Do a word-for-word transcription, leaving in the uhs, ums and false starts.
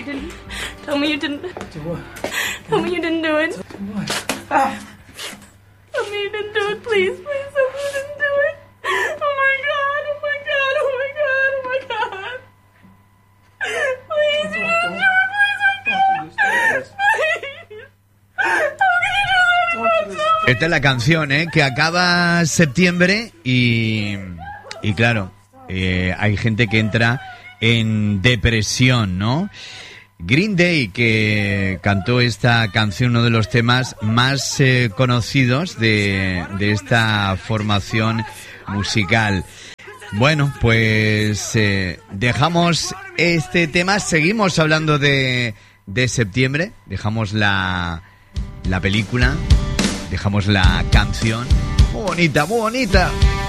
didn't. Tell me you didn't. Do what? Tell me you didn't do it. Do what? Ah! Tell me you didn't do it, please. Please tell me you didn't do it. Oh my God, oh my God, oh my God, oh my God. Please, you didn't do it, please, I can't. Please. How can you do that? Esta es la canción, ¿eh? Que acaba septiembre y, y claro, eh, hay gente que entra en depresión, ¿no? Green Day, que cantó esta canción, uno de los temas más eh, conocidos de, de esta formación musical. Bueno, pues eh, dejamos este tema, seguimos hablando de, de septiembre, dejamos la, la película, dejamos la canción, muy bonita, muy bonita.